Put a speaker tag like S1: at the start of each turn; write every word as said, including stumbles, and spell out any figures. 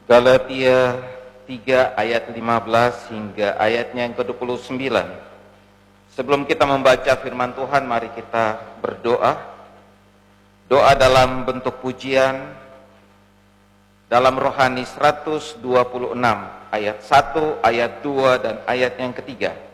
S1: Galatia tiga ayat lima belas hingga ayatnya yang ke dua puluh sembilan. Sebelum kita membaca firman Tuhan, mari kita berdoa. Doa dalam bentuk pujian dalam Rohani seratus dua puluh enam ayat satu, ayat dua dan ayat yang ketiga.